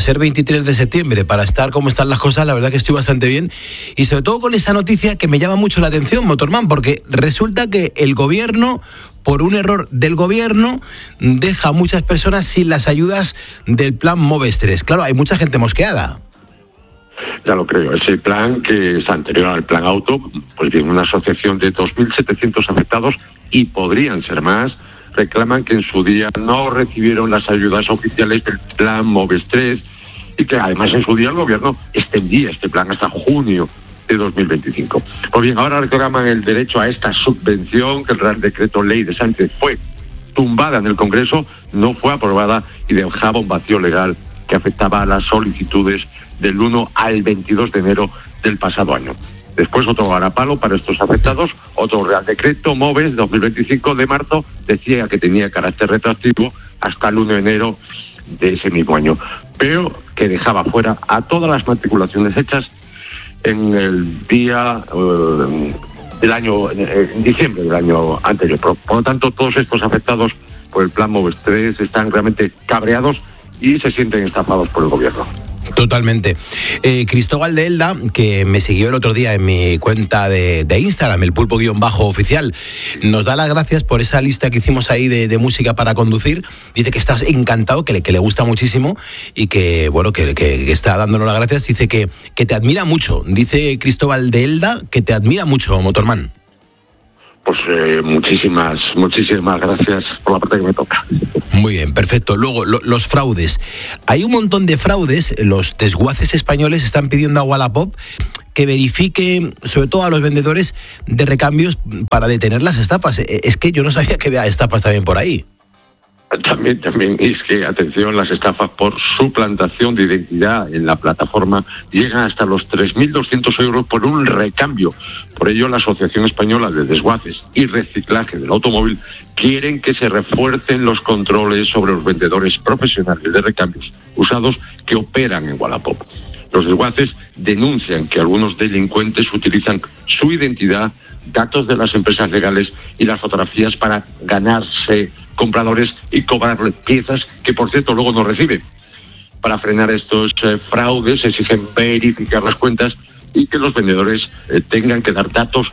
ser 23 de septiembre, para estar como están las cosas, la verdad que estoy bastante bien. Y sobre todo con esta noticia que me llama mucho la atención, Motorman, porque resulta que el gobierno, por un error del gobierno, deja a muchas personas sin las ayudas del plan Moves 3. Claro, hay mucha gente mosqueada. Ya lo creo. Ese plan, que es anterior al plan auto, pues tiene una asociación de 2.700 afectados y podrían ser más. Reclaman que en su día no recibieron las ayudas oficiales del plan Moves 3 y que además en su día el gobierno extendía este plan hasta junio de 2025. Pues bien, ahora reclaman el derecho a esta subvención, que el Real Decreto Ley de Sánchez fue tumbada en el Congreso, no fue aprobada y dejaba un vacío legal que afectaba a las solicitudes del 1 al 22 de enero del pasado año. Después otro varapalo para estos afectados, otro Real Decreto Moves 2025 de marzo, decía que tenía carácter retroactivo hasta el 1 de enero de ese mismo año, pero que dejaba fuera a todas las matriculaciones hechas en el día del año, en diciembre del año anterior. Por lo tanto, todos estos afectados por el plan Moves 3 están realmente cabreados y se sienten estafados por el gobierno. Totalmente. Cristóbal de Elda, que me siguió el otro día en mi cuenta de Instagram, el pulpo_oficial, nos da las gracias por esa lista que hicimos ahí de música para conducir. Dice que estás encantado, que le gusta muchísimo y que, bueno, que está dándonos las gracias. Dice que te admira mucho. Dice Cristóbal de Elda que te admira mucho, Motorman. Pues muchísimas gracias por la parte que me toca. Muy bien, perfecto. Luego, los fraudes. Hay un montón de fraudes. Los desguaces españoles están pidiendo a Wallapop que verifique, sobre todo a los vendedores de recambios, para detener las estafas. Es que yo no sabía que había estafas también por ahí. También, es que, atención, las estafas por suplantación de identidad en la plataforma llegan hasta los 3.200 euros por un recambio. Por ello, la Asociación Española de Desguaces y Reciclaje del Automóvil quieren que se refuercen los controles sobre los vendedores profesionales de recambios usados que operan en Wallapop. Los desguaces denuncian que algunos delincuentes utilizan su identidad, datos de las empresas legales y las fotografías para ganarse compradores y cobrarles piezas que, por cierto, luego no reciben. Para frenar estos fraudes exigen verificar las cuentas y que los vendedores tengan que dar datos